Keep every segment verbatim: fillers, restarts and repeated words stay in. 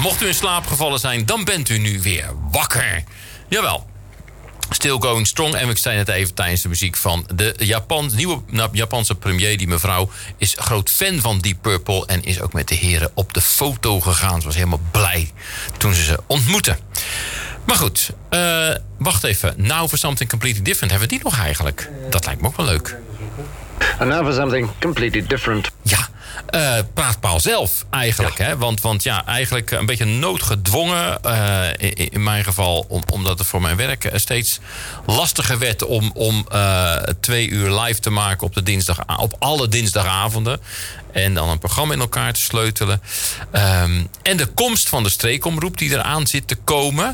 mocht u in slaap gevallen zijn, dan bent u nu weer wakker. Jawel. Still Going Strong. En ik zei net even tijdens de muziek van de Japan, nieuwe Japanse premier. Die mevrouw is groot fan van Deep Purple. En is ook met de heren op de foto gegaan. Ze was helemaal blij toen ze ze ontmoette. Maar goed, uh, wacht even. Now for Something Completely Different. Hebben we die nog eigenlijk? Dat lijkt me ook wel leuk. And now for something completely different. Ja, uh, Praatpaal zelf eigenlijk. Ja. Hè? Want, want ja, eigenlijk een beetje noodgedwongen. Uh, in, in mijn geval, om, omdat het voor mijn werk steeds lastiger werd... om, om uh, twee uur live te maken op, de dinsdag, op alle dinsdagavonden. En dan een programma in elkaar te sleutelen. Um, en de komst van de streekomroep die eraan zit te komen...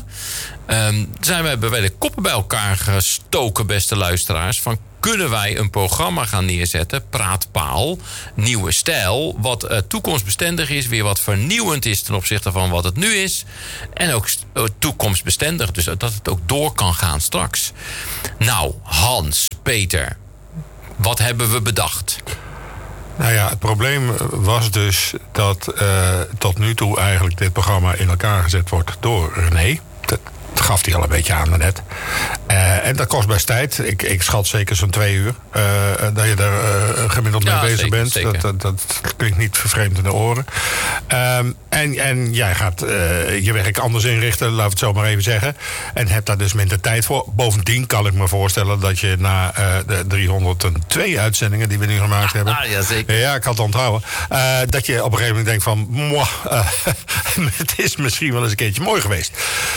Um, zijn wij bij de koppen bij elkaar gestoken, beste luisteraars... van kunnen wij een programma gaan neerzetten, Praatpaal, nieuwe stijl... wat uh, toekomstbestendig is, weer wat vernieuwend is ten opzichte van wat het nu is... en ook uh, toekomstbestendig, dus dat het ook door kan gaan straks. Nou, Hans, Peter, wat hebben we bedacht? Nou ja, het probleem was dus dat uh, tot nu toe eigenlijk dit programma in elkaar gezet wordt door René. Dat gaf hij al een beetje aan net. Uh, en dat kost best tijd. Ik, ik schat zeker zo'n twee uur. Uh, dat je er uh, gemiddeld mee ja, bezig zeker, bent. Zeker. Dat, dat, dat klinkt niet vervreemd in de oren. Um, en, en jij gaat uh, je werk anders inrichten, laten we het zo maar even zeggen. En hebt daar dus minder tijd voor. Bovendien kan ik me voorstellen dat je na uh, de driehonderdtwee uitzendingen die we nu gemaakt ah, hebben. Ah, ja, zeker. Ja, ik had het onthouden. Uh, dat je op een gegeven moment denkt van... Mwah, uh, het is misschien wel eens een keertje mooi geweest.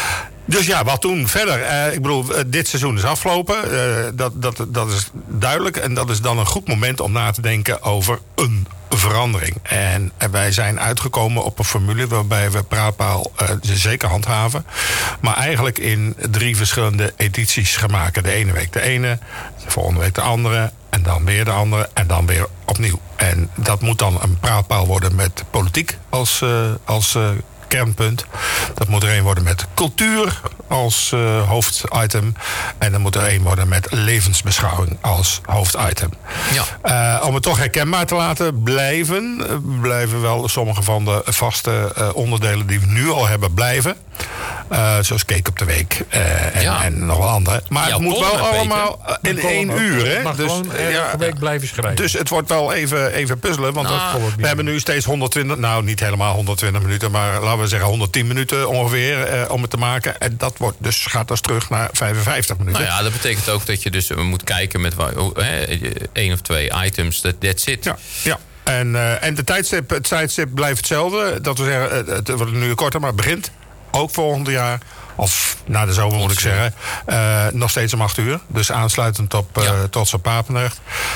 Dus ja, wat toen verder? Uh, ik bedoel, uh, dit seizoen is afgelopen. Uh, dat, dat, dat is duidelijk. En dat is dan een goed moment om na te denken over een verandering. En uh, wij zijn uitgekomen op een formule waarbij we Praatpaal uh, zeker handhaven. Maar eigenlijk in drie verschillende edities gaan maken. De ene week de ene, de volgende week de andere... en dan weer de andere en dan weer opnieuw. En dat moet dan een Praatpaal worden met politiek als... Uh, als uh, kernpunt. Dat moet er een worden met cultuur als uh, hoofditem. En dan moet er een worden met levensbeschouwing als hoofditem. Ja. Uh, om het toch herkenbaar te laten blijven... blijven wel sommige van de vaste uh, onderdelen die we nu al hebben blijven. Uh, zoals Cake op de Week uh, en, ja. en nog wel andere. Maar ja, het moet wel allemaal uh, in één uur. Hè? Mag dus, gewoon uh, ja, week blijven schrijven. Dus het wordt wel even, even puzzelen. Want nou, dat, we hebben nu steeds honderdtwintig... Nou, niet helemaal honderdtwintig minuten... maar laten we zeggen honderdtien minuten ongeveer uh, om het te maken. En dat wordt dus, gaat dus terug naar vijfenvijftig minuten. Nou ja, dat betekent ook dat je dus moet kijken met één of twee items. Dat that's it. Ja, ja. En, uh, en de tijdstip, het tijdstip blijft hetzelfde. Dat we zeggen, het wordt nu korter, maar het begint ook volgend jaar... of na de zomer moet ik zeggen, uh, nog steeds om acht uur. Dus aansluitend op uh, ja. Trots op Papendrecht.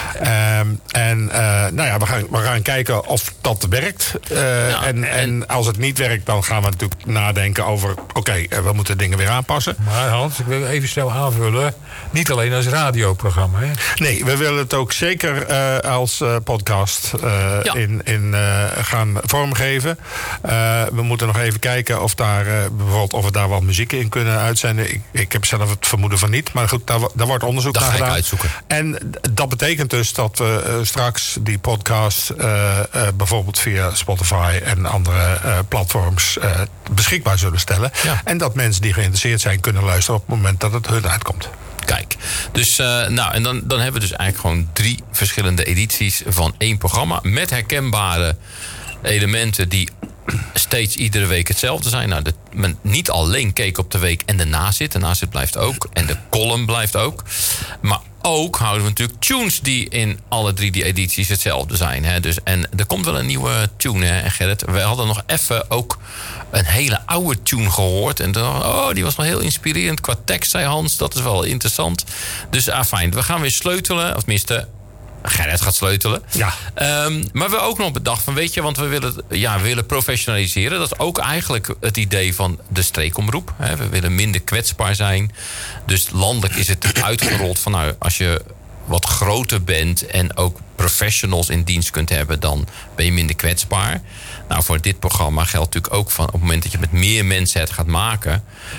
Um, en uh, nou ja, we gaan, we gaan kijken of dat werkt. Uh, ja, en, en, en als het niet werkt, dan gaan we natuurlijk nadenken over... oké, okay, uh, we moeten dingen weer aanpassen. Maar Hans, ik wil even snel aanvullen. Niet alleen als radioprogramma, hè? Nee, we willen het ook zeker uh, als uh, podcast uh, ja. in, in, uh, gaan vormgeven. Uh, we moeten nog even kijken of daar uh, bijvoorbeeld of we daar wat muziek in kunnen uitzenden. Ik, ik heb zelf het vermoeden van niet. Maar goed, daar, daar wordt onderzoek dat naar gedaan. Dat ga ik uitzoeken. En dat betekent dus dat we uh, straks die podcast... Uh, uh, bijvoorbeeld via Spotify en andere uh, platforms... Uh, beschikbaar zullen stellen. Ja. En dat mensen die geïnteresseerd zijn kunnen luisteren... op het moment dat het hun uitkomt. Kijk, dus uh, nou, en dan, dan hebben we dus eigenlijk gewoon drie verschillende edities van één programma... met herkenbare elementen die steeds iedere week hetzelfde zijn. Nou, de, men, niet alleen Cake op de Week en de nazit. De nazit blijft ook. En de column blijft ook. Maar ook houden we natuurlijk tunes die in alle drie die edities hetzelfde zijn. Hè? Dus, en er komt wel een nieuwe tune, hè, Gerrit. We hadden nog even ook een hele oude tune gehoord. En toen, oh, die was wel heel inspirerend qua tekst, zei Hans. Dat is wel interessant. Dus ah, fijn, we gaan weer sleutelen. Of tenminste, Gerrit gaat sleutelen. Ja. Um, maar we hebben ook nog bedacht van, weet je, want we willen, ja, we willen professionaliseren. Dat is ook eigenlijk het idee van de streekomroep. Hè. We willen minder kwetsbaar zijn. Dus landelijk is het uitgerold van, nou, als je wat groter bent en ook professionals in dienst kunt hebben, dan ben je minder kwetsbaar. Nou, voor dit programma geldt natuurlijk ook van, op het moment dat je met meer mensen het gaat maken,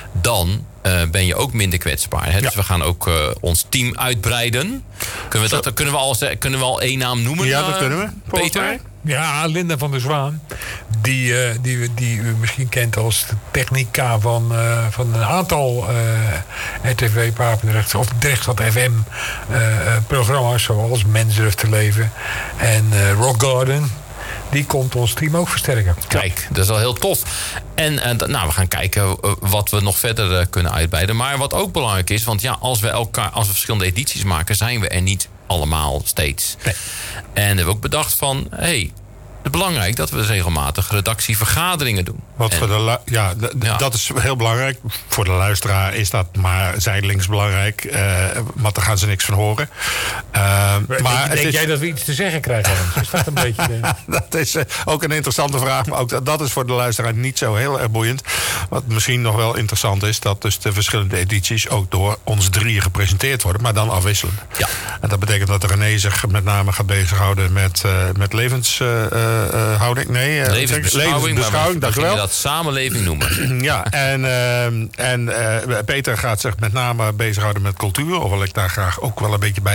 dan uh, ben je ook minder kwetsbaar. Hè? Ja. Dus we gaan ook uh, ons team uitbreiden. Kunnen we, dat, kunnen, we al, kunnen we al één naam noemen? Ja, dat kunnen we. Peter? Ja, Linda van der Zwaan. Die, uh, die, die u misschien kent als de technica van, uh, van een aantal uh, R T V Papendrecht of Drechtstad F M uh, programma's zoals Mens durft te leven en uh, Rock Garden. Die komt ons team ook versterken. Kijk, dat is wel heel tof. En, en nou, we gaan kijken wat we nog verder uh, kunnen uitbreiden. Maar wat ook belangrijk is, want ja, als we elkaar, als we verschillende edities maken, zijn we er niet allemaal steeds. Nee. En we hebben ook bedacht van, hé, hey, het is belangrijk dat we dus regelmatig redactievergaderingen doen. Wat en, voor de lu- ja, d- d- ja, dat is heel belangrijk. Voor de luisteraar is dat maar zijdelings belangrijk. Uh, want daar gaan ze niks van horen. Uh, maar maar denk is, jij dat we iets te zeggen krijgen? Is dat een beetje... De... dat is uh, ook een interessante vraag. Maar ook dat, dat is voor de luisteraar niet zo heel erg boeiend. Wat misschien nog wel interessant is, dat dus de verschillende edities ook door ons drieën gepresenteerd worden. Maar dan afwisselend. Ja. En dat betekent dat René zich met name gaat bezighouden met, uh, met levenshouding. Uh, uh, nee, uh, levensbeschouwing. levensbeschouwing, dank u wel. Dat samenleving noemen. Ja, en, uh, en uh, Peter gaat zich met name bezighouden met cultuur. Hoewel ik daar graag ook wel een beetje bij